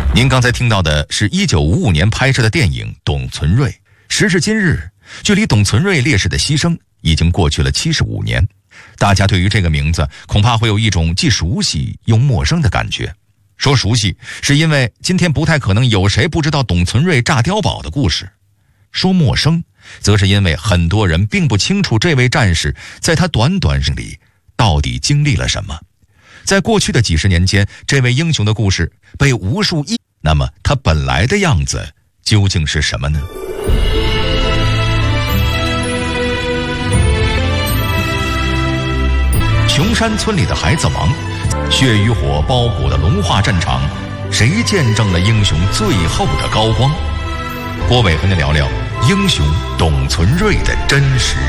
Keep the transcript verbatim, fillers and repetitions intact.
您刚才听到的是一九五五年拍摄的电影《董存瑞》。时至今日，距离董存瑞烈士的牺牲已经过去了七十五年。大家对于这个名字恐怕会有一种既熟悉又陌生的感觉。说熟悉，是因为今天不太可能有谁不知道董存瑞炸碉堡的故事；说陌生，则是因为很多人并不清楚这位战士在他短短生里到底经历了什么。在过去的几十年间，这位英雄的故事被无数亿，那么他本来的样子究竟是什么呢？穷山村里的孩子王，血与火包裹的龙化战场，谁见证了英雄最后的高光？郭伟和您聊聊英雄董存瑞的真实